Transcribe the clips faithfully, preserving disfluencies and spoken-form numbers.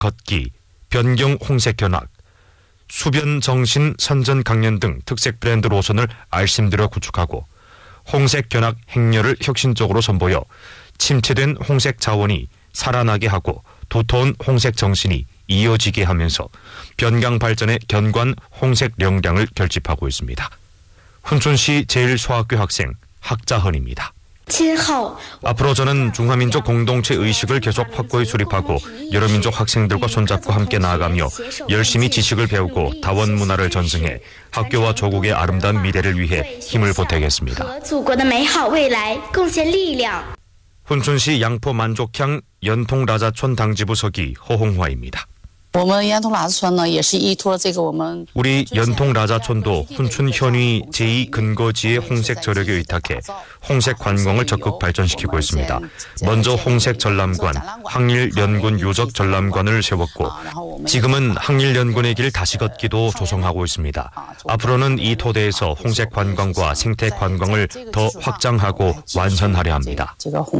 걷기, 변경 홍색 견학, 수변 정신 선전 강연 등 특색 브랜드 로선을 알심들여 구축하고 홍색 견학 행렬을 혁신적으로 선보여 침체된 홍색 자원이 살아나게 하고 도토한 홍색 정신이 이어지게 하면서 변강 발전의 견관 홍색 역량을 결집하고 있습니다. 훈춘시 제일소학교 학생 학자헌입니다. 앞으로 저는 중화민족 공동체 의식을 계속 확고히 수립하고 여러 민족 학생들과 손잡고 함께 나아가며 열심히 지식을 배우고 다원 문화를 전승해 학교와 조국의 아름다운 미래를 위해 힘을 보태겠습니다. 훈춘시 양포 만족향 연통라자촌 당지부 서기 허홍화입니다. 우리 연통라자촌도 훈춘 현위 제이 근거지의 홍색 저력에 의탁해 홍색 관광을 적극 발전시키고 있습니다. 먼저 홍색 전람관, 항일연군 요적 전람관을 세웠고 지금은 항일연군의 길 다시 걷기도 조성하고 있습니다. 앞으로는 이 토대에서 홍색 관광과 생태 관광을 더 확장하고 완선하려 합니다.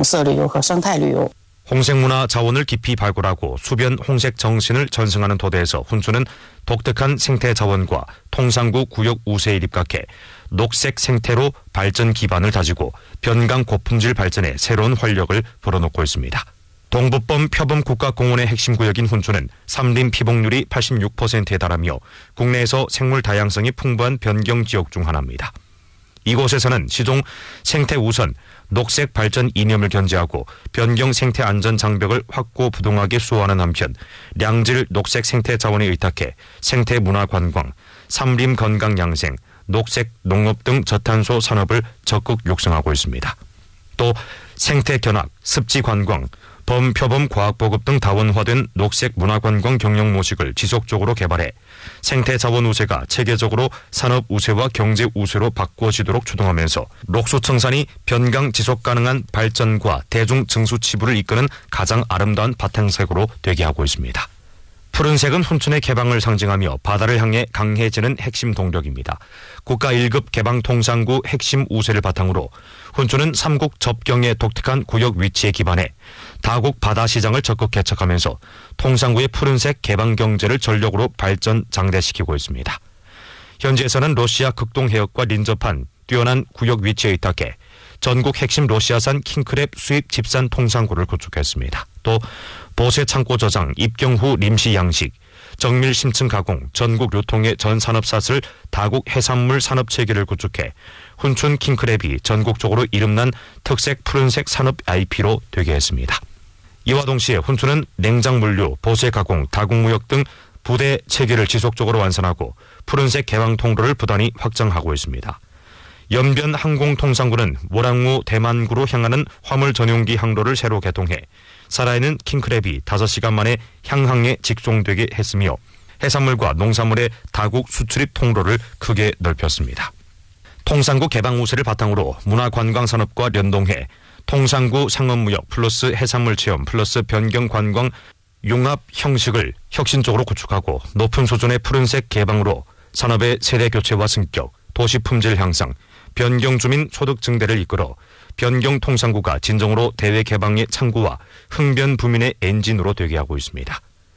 홍색 문화 자원을 깊이 발굴하고 수변 홍색 정신을 전승하는 토대에서 훈춘은 독특한 생태 자원과 통상구 구역 우세에 입각해 녹색 생태로 발전 기반을 다지고 변강 고품질 발전에 새로운 활력을 불어넣고 있습니다. 동북범 표범 국가공원의 핵심 구역인 훈춘은 삼림 피복률이 팔십육 퍼센트에 달하며 국내에서 생물 다양성이 풍부한 변경 지역 중 하나입니다. 이곳에서는 시종 생태 우선 녹색 발전 이념을 견지하고 변경 생태 안전 장벽을 확고부동하게 수호하는 한편 량질 녹색 생태 자원에 의탁해 생태 문화 관광, 삼림 건강 양생, 녹색 농업 등 저탄소 산업을 적극 육성하고 있습니다. 또 생태 견학, 습지 관광, 범표범 과학보급 등 다원화된 녹색 문화관광 경영 모식을 지속적으로 개발해 생태 자원 우세가 체계적으로 산업 우세와 경제 우세로 바꾸어지도록 추동하면서 녹수청산이 변강 지속 가능한 발전과 대중 증수 치부를 이끄는 가장 아름다운 바탕색으로 되게 하고 있습니다. 푸른색은 훈춘의 개방을 상징하며 바다를 향해 강해지는 핵심 동력입니다. 국가 일 급 개방통상구 핵심 우세를 바탕으로 훈춘은 삼국 접경의 독특한 구역 위치에 기반해 다국 바다시장을 적극 개척하면서 통상구의 푸른색 개방경제를 전력으로 발전 장대시키고 있습니다. 현지에서는 러시아 극동해역과 린접한 뛰어난 구역 위치에 의탁해 전국 핵심 러시아산 킹크랩 수입 집산 통상구를 구축했습니다. 또 보세 창고 저장, 입경 후 임시 양식, 정밀 심층 가공, 전국 유통의 전 산업사슬 다국 해산물 산업 체계를 구축해 훈춘 킹크랩이 전국적으로 이름난 특색 푸른색 산업 아이피로 되게 했습니다. 이와 동시에 훈춘은 냉장물류, 보세 가공, 다국무역 등 부대 체계를 지속적으로 완성하고 푸른색 개방 통로를 부단히 확장하고 있습니다. 연변 항공통상구는 모랑무 대만구로 향하는 화물 전용기 항로를 새로 개통해 살아있는 킹크랩이 다섯 시간 만에 향항에 직송되게 했으며 해산물과 농산물의 다국 수출입 통로를 크게 넓혔습니다. 통상구 개방 우세를 바탕으로 문화관광산업과 연동해 통상구 상업무역 플러스 해산물 체험 플러스 변경관광 융합 형식을 혁신적으로 구축하고 높은 수준의 푸른색 개방으로 산업의 세대 교체와 승격, 도시 품질 향상, 변경 주민 소득 증대를 이끌어 변경 통상구가 진정으로 대외 개방의 창구와 흥변 부민의 엔진으로 되게 하고 있습니다.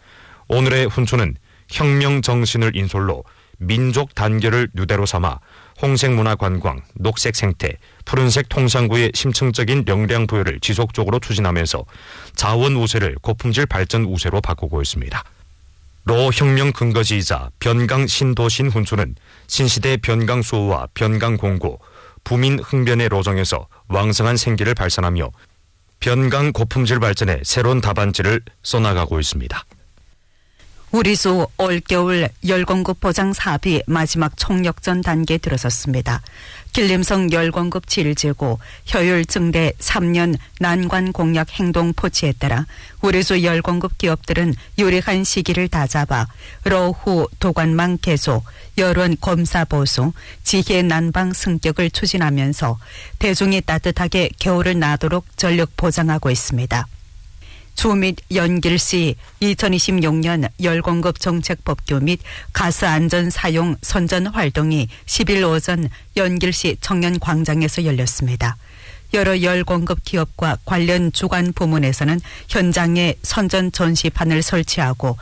오늘의 훈춘은 혁명 정신을 인솔로 민족 단결을 누대로 삼아 홍색 문화 관광, 녹색 생태, 푸른색 통상구의 심층적인 역량 부여를 지속적으로 추진하면서 자원 우세를 고품질 발전 우세로 바꾸고 있습니다. 로 혁명 근거지이자 변강 신도신 훈춘은 신시대 변강 수호와 변강 공고, 부민 흥변의 로정에서 왕성한 생기를 발산하며 변강 고품질 발전에 새로운 답안지를 써나가고 있습니다. 우리수 올겨울 열공급 보장 사업이 마지막 총력전 단계에 들어섰습니다. 길림성 열공급 질재고 효율 증대 삼 년 난관 공약 행동 포치에 따라 우리수 열공급 기업들은 유리한 시기를 다잡아 로후 도관망 개소, 여론 검사 보수, 지혜 난방 승격을 추진하면서 대중이 따뜻하게 겨울을 나도록 전력 보장하고 있습니다. 주 및 연길시 이천이십육 년 열공급 정책 법규 및 가스 안전 사용 선전 활동이 십 일 오전 연길시 청년광장에서 열렸습니다. 여러 열공급 기업과 관련 주관 부문에서는 현장에 선전 전시판을 설치하고